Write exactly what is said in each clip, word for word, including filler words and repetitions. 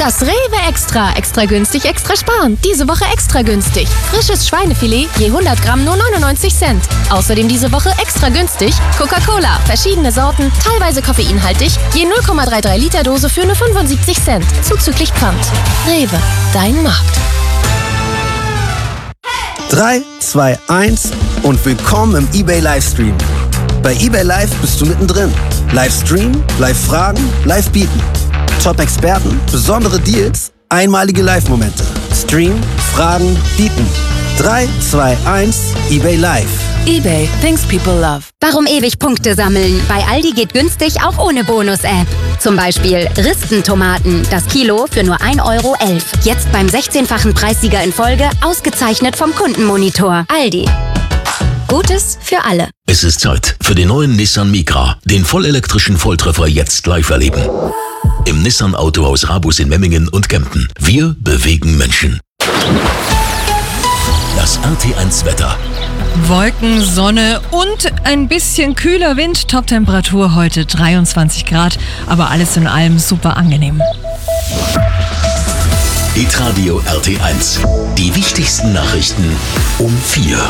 Das Rewe Extra. Extra günstig, extra sparen. Diese Woche extra günstig. Frisches Schweinefilet je hundert Gramm nur neunundneunzig Cent. Außerdem diese Woche extra günstig Coca-Cola. Verschiedene Sorten, teilweise koffeinhaltig. Je null Komma dreiunddreißig Liter Dose für nur fünfundsiebzig Cent. Zuzüglich Pfand. Rewe, dein Markt. drei, zwei, eins und willkommen im eBay Livestream. Bei eBay Live bist du mittendrin. Livestream, Live-Fragen, Live-Bieten. Top-Experten, besondere Deals, einmalige Live-Momente. Stream, Fragen, Bieten. drei, zwei, eins, eBay Live. eBay, things people love. Warum ewig Punkte sammeln? Bei Aldi geht günstig auch ohne Bonus-App. Zum Beispiel Ristentomaten, das Kilo für nur ein Euro elf. Jetzt beim sechzehnfachen Preissieger in Folge, ausgezeichnet vom Kundenmonitor. Aldi. Gutes für alle. Es ist Zeit für den neuen Nissan Micra, den vollelektrischen Volltreffer jetzt live erleben. Im Nissan Autohaus Rabus in Memmingen und Kempten. Wir bewegen Menschen. Das R T eins Wetter. Wolken, Sonne und ein bisschen kühler Wind. Toptemperatur heute dreiundzwanzig Grad, aber alles in allem super angenehm. Hitradio R T eins. Die wichtigsten Nachrichten um vier.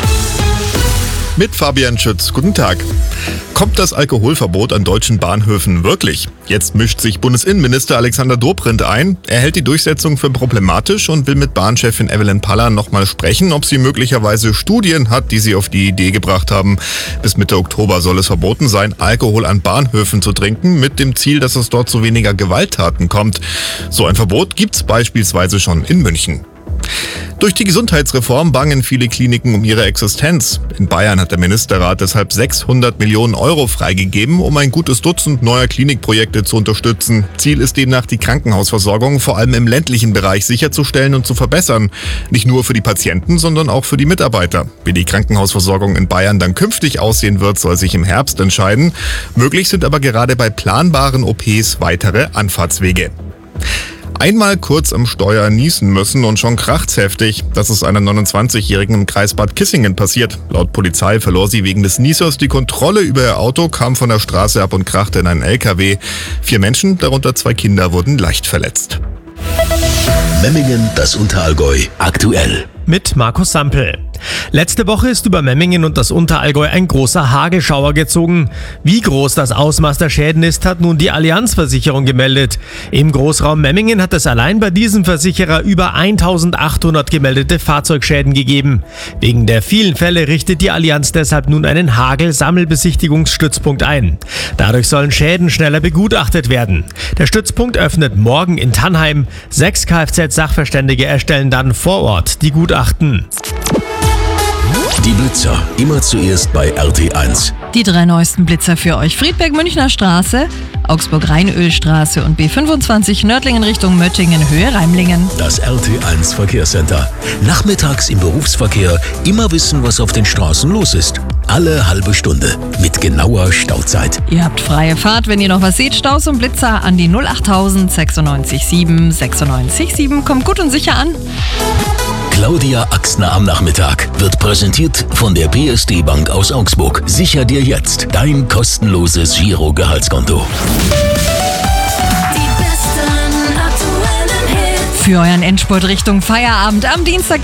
Mit Fabian Schütz. Guten Tag. Kommt das Alkoholverbot an deutschen Bahnhöfen wirklich? Jetzt mischt sich Bundesinnenminister Alexander Dobrindt ein. Er hält die Durchsetzung für problematisch und will mit Bahnchefin Evelyn Paller nochmal sprechen, ob sie möglicherweise Studien hat, die sie auf die Idee gebracht haben. Bis Mitte Oktober soll es verboten sein, Alkohol an Bahnhöfen zu trinken, mit dem Ziel, dass es dort zu weniger Gewalttaten kommt. So ein Verbot gibt's beispielsweise schon in München. Durch die Gesundheitsreform bangen viele Kliniken um ihre Existenz. In Bayern hat der Ministerrat deshalb sechshundert Millionen Euro freigegeben, um ein gutes Dutzend neuer Klinikprojekte zu unterstützen. Ziel ist demnach, die Krankenhausversorgung vor allem im ländlichen Bereich sicherzustellen und zu verbessern. Nicht nur für die Patienten, sondern auch für die Mitarbeiter. Wie die Krankenhausversorgung in Bayern dann künftig aussehen wird, soll sich im Herbst entscheiden. Möglich sind aber gerade bei planbaren O Ps weitere Anfahrtswege. Einmal kurz am Steuer niesen müssen und schon kracht's heftig. Das ist einer neunundzwanzigjährigen im Kreis Bad Kissingen passiert. Laut Polizei verlor sie wegen des Niesers die Kontrolle über ihr Auto, kam von der Straße ab und krachte in einen L K W. Vier Menschen, darunter zwei Kinder, wurden leicht verletzt. Memmingen, das Unterallgäu, aktuell. Mit Markus Sampel. Letzte Woche ist über Memmingen und das Unterallgäu ein großer Hagelschauer gezogen. Wie groß das Ausmaß der Schäden ist, hat nun die Allianz-Versicherung gemeldet. Im Großraum Memmingen hat es allein bei diesem Versicherer über eintausendachthundert gemeldete Fahrzeugschäden gegeben. Wegen der vielen Fälle richtet die Allianz deshalb nun einen Hagel-Sammelbesichtigungsstützpunkt ein. Dadurch sollen Schäden schneller begutachtet werden. Der Stützpunkt öffnet morgen in Tannheim. Sechs Kfz-Sachverständige erstellen dann vor Ort die Gutachten. Die Blitzer, immer zuerst bei R T eins. Die drei neuesten Blitzer für euch. Friedberg-Münchner Straße, Augsburg-Rheinölstraße und B fünfundzwanzig Nördlingen Richtung Möttingen, Höhe Reimlingen. Das R T eins Verkehrscenter. Nachmittags im Berufsverkehr immer wissen, was auf den Straßen los ist. Alle halbe Stunde mit genauer Stauzeit. Ihr habt freie Fahrt, wenn ihr noch was seht. Staus und Blitzer an die null achttausend sechsundneunzig sieben sechsundneunzig sieben. Kommt gut und sicher an. Claudia Axner am Nachmittag wird präsentiert von der P S D Bank aus Augsburg. Sicher dir jetzt dein kostenloses Giro-Gehaltskonto. Die besten aktuellen Hits. Für euren Endspurt Richtung Feierabend am Dienstag